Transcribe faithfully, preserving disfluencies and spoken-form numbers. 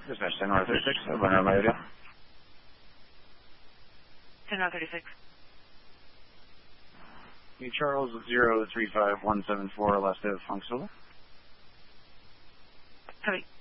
Dispatch ten North thirty-six, Atlanta, Miami. ten North thirty-six. New Charles zero three five one seven four, last of Funkzilla. Copy.